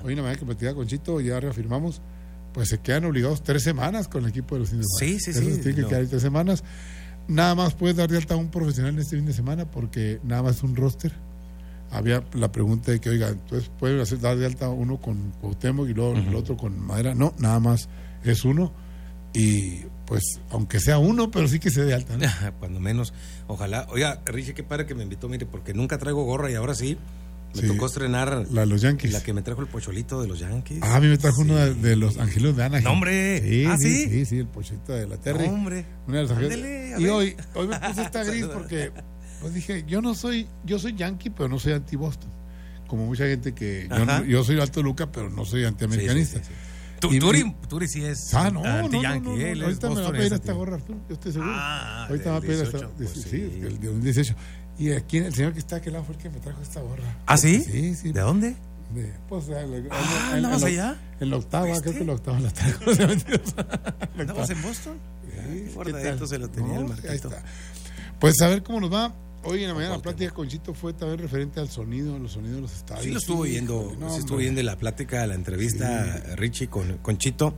hoy en la mañana que platicaba con Chito, ya reafirmamos, pues se quedan obligados 3 semanas con el equipo de los Indios. Sí. Tienen que quedar 3 semanas. Nada más puedes dar de alta a un profesional en este fin de semana porque nada más es un roster. Había la pregunta de que, oiga, entonces pueden dar de alta uno con Cuauhtémoc y luego el otro con Madera. No, nada más es uno. Y pues, aunque sea uno, pero sí que se dé alta, ¿no? Cuando menos, ojalá. Oiga, Richie, qué padre que me invitó, mire, porque nunca traigo gorra y ahora sí. Me tocó estrenar la de los Yankees. La que me trajo el pocholito de los Yankees. A mí me trajo uno de los Angelinos de Anaheim. ¡No, hombre! Sí, el pocholito de la Terry. ¡No, hombre! Una de los Angelinos. Y hoy me puse esta gris porque pues dije, yo soy Yankee, pero no soy anti-Boston. Como mucha gente que yo soy alto Luca, pero no soy anti-americanista. Sí. Turi sí es anti-Yankee. No. Ahorita me va a pedir esta gorra, Arturo, yo estoy seguro. Ahorita me va a pedir esta. El de 2018. Y aquí el señor que está aquel lado fue el que me trajo esta gorra. ¿Ah, sí? Sí. ¿De dónde? Pues ¿andabas allá? En la octava, creo que la octava la traigo. ¿Andabas en Boston? Sí, guardadito se lo tenía el marquito. Ahí está. Pues a ver cómo nos va. Hoy en la mañana la plática con Chito fue también referente al sonido, los sonidos de los estadios. Sí, lo estuvo oyendo. Estuvo oyendo la plática, la entrevista, Richie, con Chito.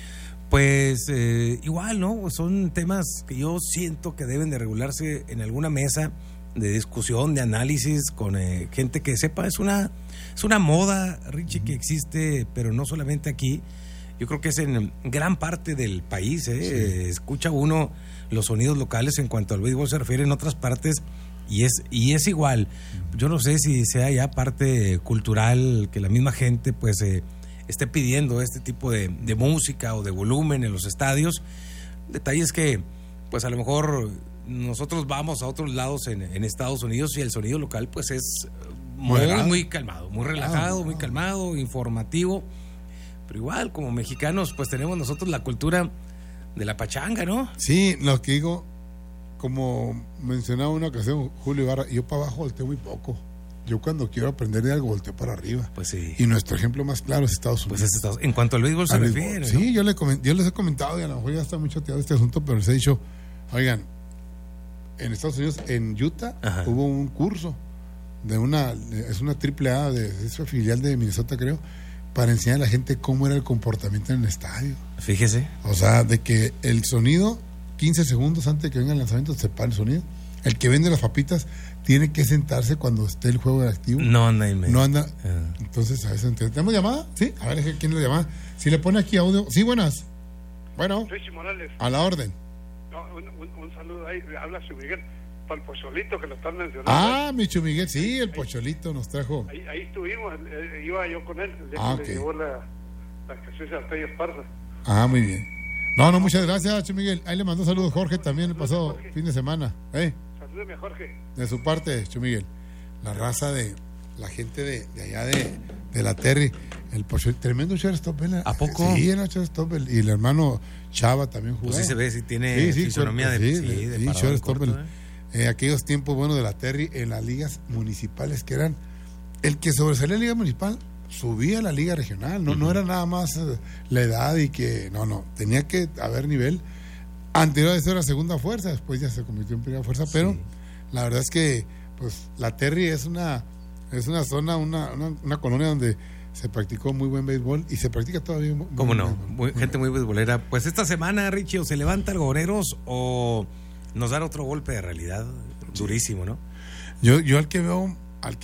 Pues igual, ¿no? Son temas que yo siento que deben de regularse en alguna mesa de discusión, de análisis, con gente que sepa. Es una moda, Richie, que existe, pero no solamente aquí. Yo creo que es en gran parte del país. Sí. Escucha uno los sonidos locales en cuanto al béisbol se refiere en otras partes y es igual. Yo no sé si sea ya parte cultural que la misma gente pues esté pidiendo este tipo de música o de volumen en los estadios. Detalles que pues a lo mejor nosotros vamos a otros lados en Estados Unidos y el sonido local pues es muy calmado, muy relajado, muy calmado, informativo. Pero igual, como mexicanos, pues tenemos nosotros la cultura de la pachanga, ¿no? Sí, lo que digo, como mencionaba una ocasión Julio Ibarra, yo para abajo volteo muy poco. Yo cuando quiero aprender de algo volteo para arriba. Pues sí. Y nuestro ejemplo más claro es Estados Unidos. Pues en cuanto al béisbol se refiere, ¿no? Sí, yo les he comentado, y a lo mejor ya está muy choteado este asunto, pero les he dicho, oigan, en Estados Unidos, en Utah, hubo un curso es una AAA, es una filial de Minnesota, creo, para enseñar a la gente cómo era el comportamiento en el estadio. Fíjese. O sea, de que el sonido, 15 segundos antes de que venga el lanzamiento, se para el sonido. El que vende las papitas tiene que sentarse cuando esté el juego activo. No anda. Entonces, a veces ¿tenemos llamada? Sí, a ver quién le llama. Si le pone aquí audio. Sí, buenas. Bueno. Richie Morales. A la orden. No, un saludo ahí. Habla su Miguel. Para el pocholito que lo están mencionando. Mi Miguel, sí, el pocholito nos trajo. Ahí estuvimos, iba yo con él, le llevó la que se dice Artello Esparza. Muy bien. No, muchas gracias, Chu Miguel. Ahí le mandó saludos Jorge también el pasado fin de semana. Salúdeme a Jorge. De su parte, Chu Miguel. La raza de la gente de allá de la Terry, el pocholito, tremendo shortstop. ¿A poco? Sí, era shortstop. Y el hermano Chava también jugó. Pues sí se ve, si tiene fisonomía de shortstop. Aquellos tiempos buenos de la Terry en las ligas municipales, que eran el que sobresalía la liga municipal subía a la liga regional, no era nada más la edad y que tenía que haber nivel. Anterior a eso era segunda fuerza, después ya se convirtió en primera fuerza, pero la verdad es que pues la Terry es una zona, una colonia donde se practicó muy buen béisbol y se practica todavía. ¿Cómo no? Gente muy beisbolera. Pues esta semana, Richie, o se levanta algodoneros o nos dan otro golpe de realidad durísimo, ¿no? Yo al que veo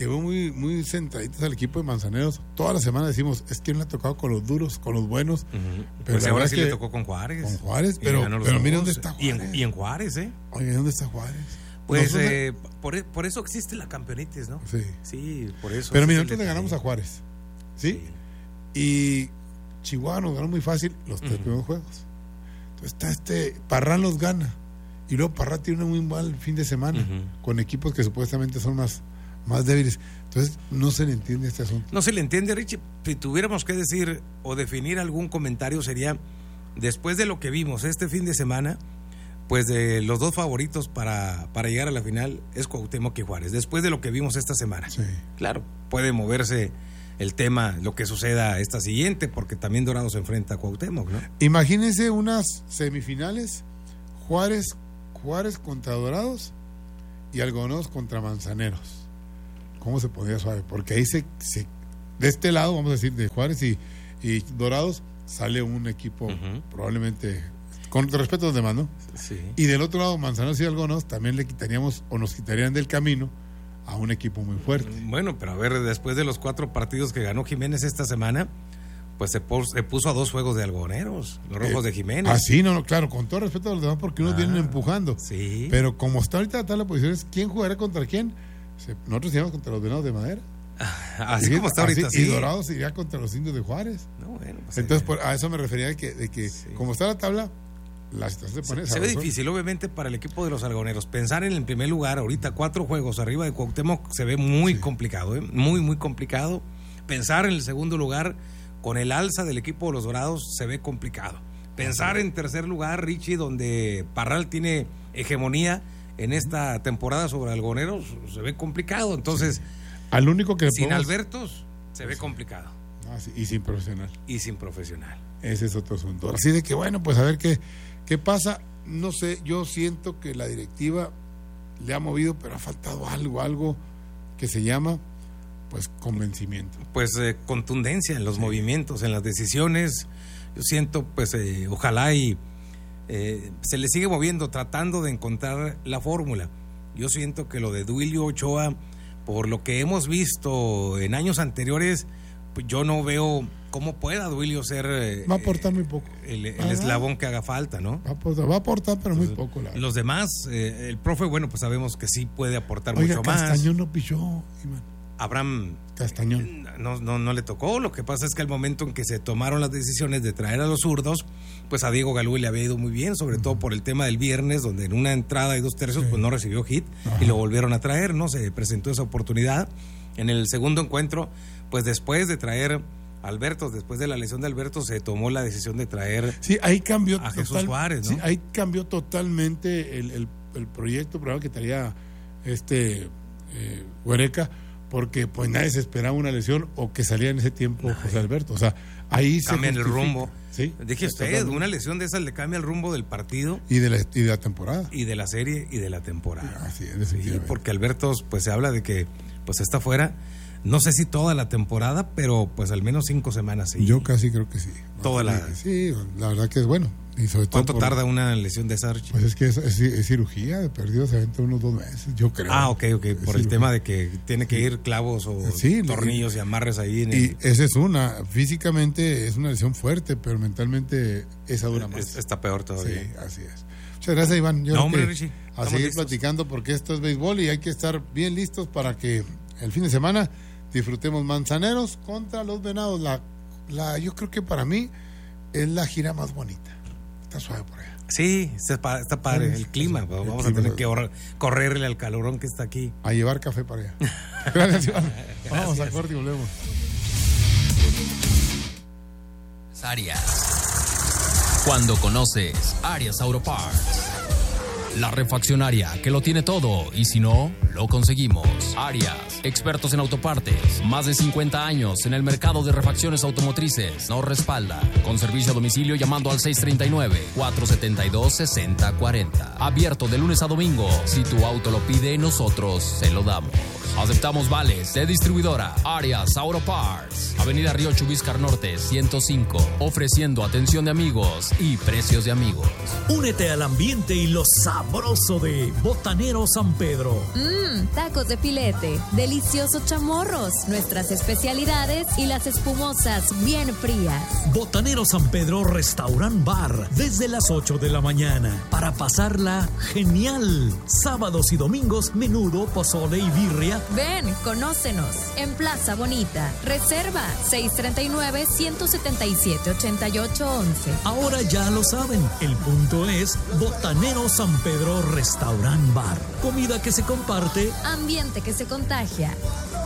muy centraditos al equipo de Manzaneros, toda la semana decimos, es que no le ha tocado con los duros, con los buenos. Pero pues ahora sí le tocó con Juárez. Con Juárez, pero mira dónde está Juárez. Y en Juárez, Oye, ¿dónde está Juárez? Pues por eso existe la campeonitis, ¿no? Sí, por eso. Pero mira, nosotros le ganamos a Juárez, ¿sí? Y Chihuahua nos ganó muy fácil los 3 primeros juegos. Entonces Parrán los gana. Y luego Parrán tiene un muy mal fin de semana con equipos que supuestamente son más débiles. Entonces no se le entiende este asunto. No se le entiende, Richie. Si tuviéramos que decir o definir algún comentario, sería después de lo que vimos este fin de semana, pues de los dos favoritos para llegar a la final es Cuauhtémoc y Juárez. Después de lo que vimos esta semana. Sí. Claro, puede moverse el tema, lo que suceda esta siguiente, porque también Dorados se enfrenta a Cuauhtémoc, ¿no? Imagínense unas semifinales, Juárez contra Dorados y Algodoneros contra Manzaneros. ¿Cómo se podría saber? Porque ahí de este lado, vamos a decir, de Juárez y Dorados, sale un equipo probablemente, con respeto a los demás, ¿no? Sí. Y del otro lado, Manzaneros y Algodoneros también le quitaríamos o nos quitarían del camino a un equipo muy fuerte. Bueno, pero a ver, después de los 4 partidos que ganó Jiménez esta semana, pues se puso a 2 juegos de Algodoneros, los Rojos de Jiménez. Sí, no, claro, con todo respeto a los demás, porque unos vienen empujando. Sí. Pero como está ahorita la tabla de posiciones, ¿quién jugará contra quién? Nosotros íbamos contra los Venados de Madera. Así como está ahorita, sí. Y Dorados iría contra los Indios de Juárez. No, bueno, pues entonces, a eso me refería de que como está la tabla, la situación se pone... Se ve difícil, obviamente, para el equipo de los Algodoneros. Pensar en el primer lugar, ahorita 4 juegos arriba de Cuauhtémoc, se ve muy complicado, muy, muy complicado. Pensar en el segundo lugar, con el alza del equipo de los Dorados, se ve complicado. Pensar en tercer lugar, Richie, donde Parral tiene hegemonía en esta temporada sobre Algodoneros, se ve complicado. Entonces, al único que sin Albertos, se ve complicado. Y sin profesional. Ese es otro asunto. Así de que, bueno, pues a ver qué pasa. No sé, yo siento que la directiva le ha movido, pero ha faltado algo que se llama, pues, convencimiento. Pues contundencia en los movimientos, en las decisiones. Yo siento, pues, ojalá y se le sigue moviendo, tratando de encontrar la fórmula. Yo siento que lo de Duilio Ochoa, por lo que hemos visto en años anteriores, pues yo no veo cómo pueda Duilio ser... va a aportar muy poco. El eslabón que haga falta, ¿no? Va a aportar, pero entonces, muy poco. Los demás, el profe, bueno, pues sabemos que sí puede aportar mucho más. Castañón no pichó, Iván. Abraham Castañón no le tocó. Lo que pasa es que al momento en que se tomaron las decisiones de traer a los zurdos, pues a Diego Galú le había ido muy bien, sobre todo por el tema del viernes, donde en una entrada y 2 tercios pues no recibió hit. Y lo volvieron a traer, ¿no? Se presentó esa oportunidad. En el segundo encuentro, pues después de traer a Albertos, después de la lesión de Albertos, se tomó la decisión de traer ahí cambió a Jesús Juárez, ¿no? Sí, ahí cambió totalmente el proyecto que traía Huereca, porque pues nadie se esperaba una lesión o que salía en ese tiempo José Alberto. O sea, ahí cambian el rumbo. Sí, dije usted, una lesión de esas le cambia el rumbo del partido y de la temporada. Y de la serie y de la temporada. Así es, definitivamente. Sí, porque Albertos, pues se habla de que pues está fuera, no sé si toda la temporada, pero pues al menos 5 semanas. Sí. Yo casi creo que sí. Sí, la verdad que es bueno. Y sobre todo ¿cuánto tarda una lesión de esa? Pues es que es cirugía, de perdido se aventa unos 2 meses, yo creo. Ok, por el tema de que tiene que ir clavos o tornillos y amarres ahí. Y esa es físicamente es una lesión fuerte, pero mentalmente esa dura más. Está peor todavía. Sí, así es. Muchas gracias, Iván. Richie, a seguir platicando porque esto es béisbol y hay que estar bien listos para que el fin de semana disfrutemos Manzaneros contra los Venados. Yo creo que para mí es la gira más bonita. Está suave por allá. Sí, está padre el clima. Vamos a tener que correrle al calorón que está aquí. A llevar café para allá. Gracias, Iván. Vamos a corte y volvemos. Arias. Cuando conoces Arias Auto Parts, la refaccionaria que lo tiene todo y si no, lo conseguimos. Arias, expertos en autopartes, más de 50 años en el mercado de refacciones automotrices. Nos respalda con servicio a domicilio llamando al 639-472-6040. Abierto de lunes a domingo. Si tu auto lo pide, nosotros se lo damos. Aceptamos vales de distribuidora Arias Auto Parts. Avenida Río Chubíscar Norte 105. Ofreciendo atención de amigos y precios de amigos. Únete al ambiente y lo sabroso de Botanero San Pedro. Tacos de filete, deliciosos chamorros, nuestras especialidades y las espumosas bien frías. Botanero San Pedro Restaurant Bar, desde las 8 de la mañana, para pasarla genial. Sábados y domingos, menudo, pozole y birria. Ven, conócenos en Plaza Bonita. Reserva 639-177-8811. Ahora ya lo saben, el punto es Botanero San Pedro Restaurant Bar. Comida que se comparte, ambiente que se contagia.